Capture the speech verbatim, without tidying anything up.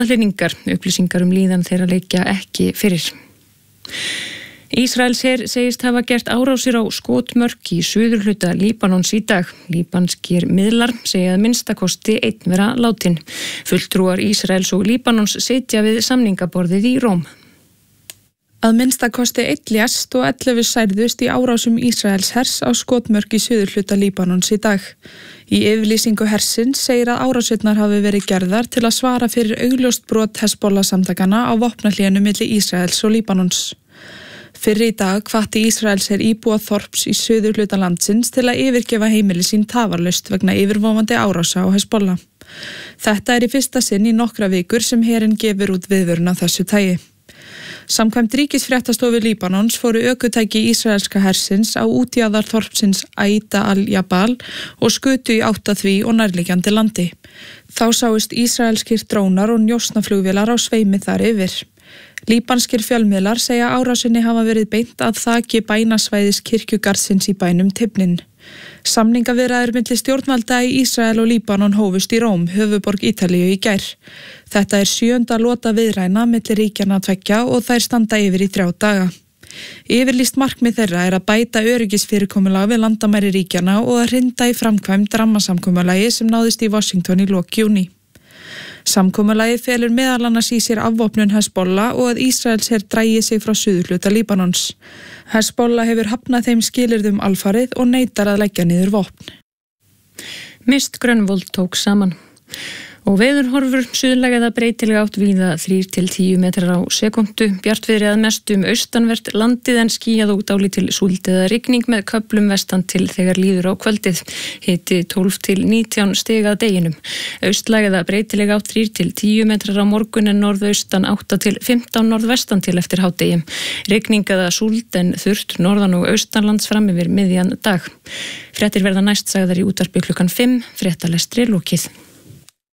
aðhlynningar, upplýsingar um líðan þeirra liggja ekki fyrir. Ísraelsher segist hafa gert árásir á skotmörk í suðurhluta Líbanons í dag. Líbanskir miðlar segja að minnstakosti einn vera látin. Fulltrúar Ísraels og Líbanons sitja við samningaborðið í Róm. Að minnstakosti einn lést og ellefu særðust í árásum Ísraels hers á skotmörk í suðurhluta Líbanons í dag. Í yfirlýsingu hersins segir að árásirnar hafi verið gerðar til að svara fyrir augljóst brot Hezbollah samtakana á vopnahlénu milli Ísraels og Líbanons. Fyrr í dag hvatti Ísraelsher íbúa þorps í suðurhluta landsins til að yfirgefa heimili sín tafarlaust vegna yfirvofandi árása á Hezbollah. Þetta er í fyrsta sinn í nokkra vikur sem herinn gefur út viðvörun af þessu tagi. Samkvæmt ríkisfréttastofu Líbanons fóru ökutæki ísraelska hersins á útjaðar þorpsins Aida al-Jabal og skutu í átt að því og nærliggjandi landi. Þá sáust ísraelskir drónar og njósnaflugvélar á sveimi þar yfir. Líbanskir fjölmiðlar segja árásinni hafa verið beint að þaki bænasvæðis kirkjugarðsins í bænum Tibnin. Samningaviðræður milli stjórnvalda í Ísrael og Líbanon hófust í Róm, höfuðborg Ítalíu í gær. Þetta er sjöunda lota viðræðna milli ríkjanna tveggja og þær standa yfir í þrjá daga. Yfirlýst markmið þeirra er að bæta öryggisfyrirkomulag við landamæri ríkjanna og að hrinda í framkvæmd rammasamkomulagi sem náðist í Washington í lok júní. Samkomulagið felur meðal annars í sér afvopnun Hezbollah og að Ísraelsher drægi sig frá suðurhluta Líbanons. Hezbollah hefur hafnað þeim skilyrðum alfarið og neitar að leggja niður vopn. Mist Grönvold tók saman. Og veðurhorfur suðlæg eða breytileg átt víða þrír til tíu metrar á sekúndu, bjartviðri að mestu um austanvert landið en skýjað og dálítil súld eða rigning með köflum vestan til þegar líður á kvöldið. Hiti tólf til nítján stig að deginum. Austlæg eða breytileg átt þrír til tíu metrar á morgun en norðaustan átta til fimmtán norðvestan til eftir hádegi. Rigning eða súld en þurrt norðan og austanlands fram yfir miðjan dag. Fréttir verða næst sagðar í útvarpi klukkan fimm, fréttalestri lokið.